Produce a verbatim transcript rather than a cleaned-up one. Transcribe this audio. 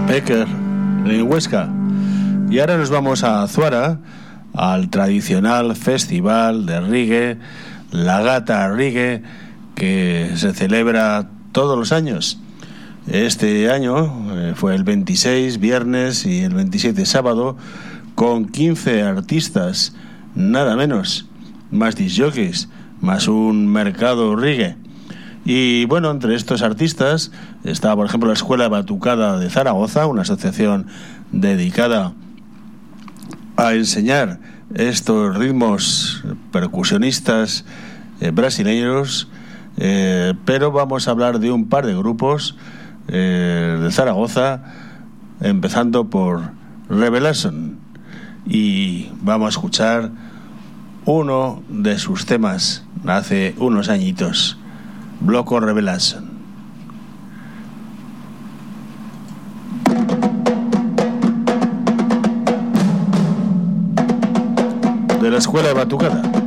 Becker en Huesca. Y ahora nos vamos a Azuara, al tradicional festival de reggae, la Gata Reggae, que se celebra todos los años. Este año eh, fue el veintiséis viernes y el veintisiete sábado, con quince artistas, nada menos, más discjockeys, más un mercado reggae. Y bueno, entre estos artistas está, por ejemplo, la Escuela Batucada de Zaragoza, una asociación dedicada a enseñar estos ritmos percusionistas eh, brasileños, eh, pero vamos a hablar de un par de grupos eh, de Zaragoza, empezando por Revelation, y vamos a escuchar uno de sus temas hace unos añitos, Bloco Revelation. De la Escuela de Batucada.